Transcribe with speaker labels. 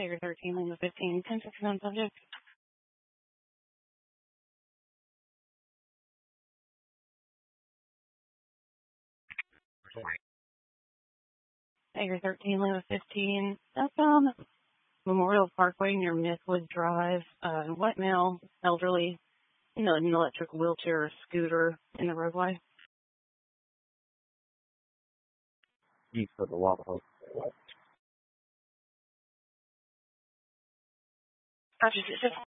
Speaker 1: Tiger 13, Lima 15, 10-6 on subject. Tiger 13, Lima 15, that's on Memorial Parkway near Mythwood Drive. White male, elderly, an electric wheelchair or scooter in the roadway.
Speaker 2: East of the Waffle House.
Speaker 1: Gotcha.